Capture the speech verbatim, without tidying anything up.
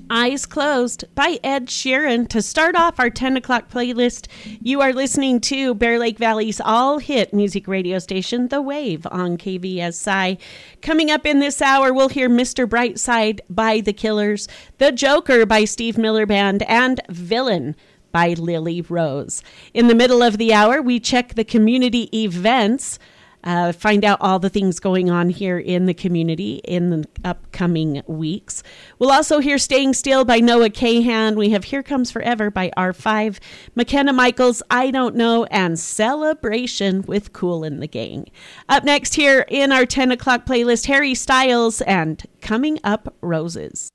Eyes Closed by Ed Sheeran. To start off our ten o'clock playlist, you are listening to Bear Lake Valley's all-hit music radio station, The Wave, on K V S I. Coming up in this hour, we'll hear Mister Brightside by The Killers, The Joker by Steve Miller Band, and Villain by Lily Rose. In the middle of the hour, we check the community events, Uh, find out all the things going on here in the community in the upcoming weeks. We'll also hear Staying Still by Noah Kahan. We have Here Comes Forever by R five, McKenna Michaels, I Don't Know, and Celebration with Kool and the Gang. Up next here in our ten o'clock playlist, Harry Styles and Coming Up Roses.